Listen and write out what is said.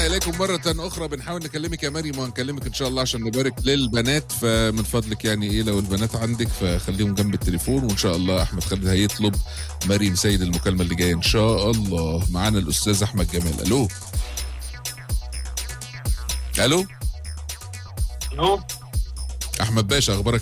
عدنا اليكم مره اخرى. بنحاول نكلمك يا مريم وهنكلمك ان شاء الله عشان نبارك للبنات. فمن فضلك يعني ايه لو البنات عندك فخليهم جنب التليفون، وان شاء الله احمد خالد هيطلب مريم سيد المكالمه اللي جايه ان شاء الله. معانا الاستاذ احمد جمال. الو الو الو احمد باشا، اخبارك